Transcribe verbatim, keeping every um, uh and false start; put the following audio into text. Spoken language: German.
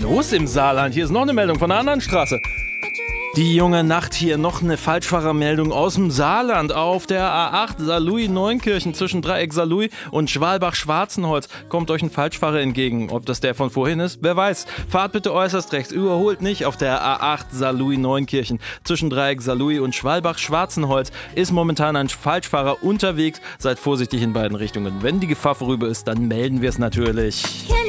los im Saarland? Hier ist noch eine Meldung von einer anderen Straße. Die junge Nacht hier, noch eine Falschfahrermeldung aus dem Saarland. Auf der A acht Saarlouis-Neunkirchen zwischen Dreieck Saarlouis und Schwalbach-Schwarzenholz kommt euch ein Falschfahrer entgegen. Ob das der von vorhin ist, wer weiß. Fahrt bitte äußerst rechts, überholt nicht. Auf der A acht Saarlouis-Neunkirchen zwischen Dreieck Saarlouis und Schwalbach-Schwarzenholz ist momentan ein Falschfahrer unterwegs. Seid vorsichtig in beiden Richtungen. Wenn die Gefahr vorüber ist, dann melden wir es natürlich.